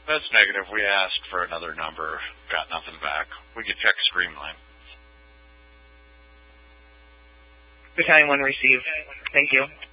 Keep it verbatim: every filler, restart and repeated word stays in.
That's negative. We asked for another number, got nothing back. We could check Streamline. Battalion one received. Thank you.